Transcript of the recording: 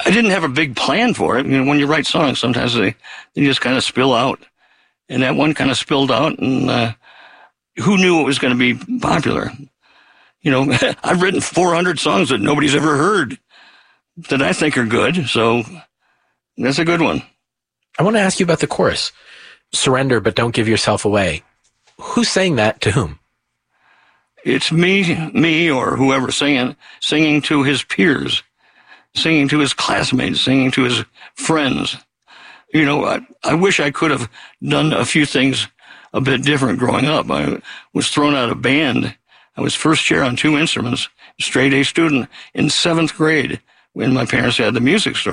I didn't have a big plan for it. When you write songs, sometimes they just kind of spill out. And that one kind of spilled out, and who knew it was going to be popular? I've written 400 songs that nobody's ever heard that I think are good, so that's a good one. I want to ask you about the chorus. Surrender, but don't give yourself away. Who's saying that to whom? It's me or whoever singing to his peers, singing to his classmates, singing to his friends. I wish I could have done a few things a bit different growing up. I was thrown out of band. I was first chair on 2 instruments, straight A student in 7th grade when my parents had the music store.